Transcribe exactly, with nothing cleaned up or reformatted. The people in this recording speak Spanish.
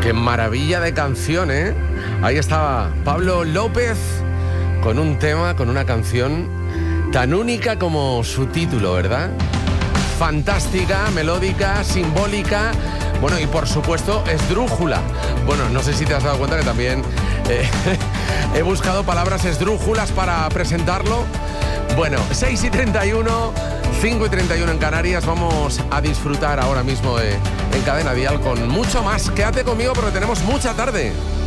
Qué maravilla de canción, ¿eh? Ahí estaba Pablo López con un tema, con una canción tan única como su título, ¿verdad? Fantástica, melódica, simbólica, bueno, y por supuesto esdrújula. Bueno, no sé si te has dado cuenta que también eh, he buscado palabras esdrújulas para presentarlo. Bueno, seis y treinta y uno, cinco y treinta y uno en Canarias. Vamos a disfrutar ahora mismo eh, en Cadena Dial con mucho más. Quédate conmigo porque tenemos mucha tarde.